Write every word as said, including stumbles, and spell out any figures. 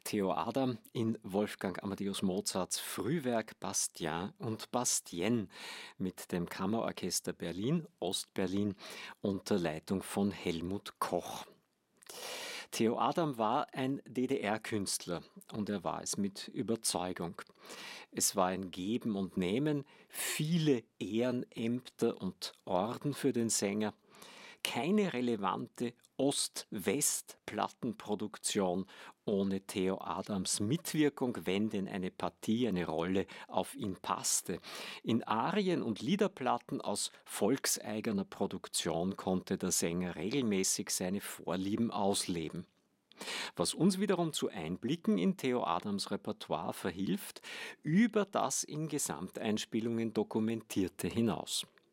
Theo Adam in Wolfgang Amadeus Mozarts Frühwerk Bastien und Bastien mit dem Kammerorchester Berlin, Ostberlin unter Leitung von Helmut Koch. Theo Adam war ein D D R-Künstler und er war es mit Überzeugung. Es war ein Geben und Nehmen, viele Ehrenämter und Orden für den Sänger, keine relevante Ost-West-Plattenproduktion ohne Theo Adams Mitwirkung, wenn denn eine Partie, eine Rolle auf ihn passte. In Arien und Liederplatten aus volkseigener Produktion konnte der Sänger regelmäßig seine Vorlieben ausleben. Was uns wiederum zu Einblicken in Theo Adams Repertoire verhilft, über das in Gesamteinspielungen Dokumentierte hinaus.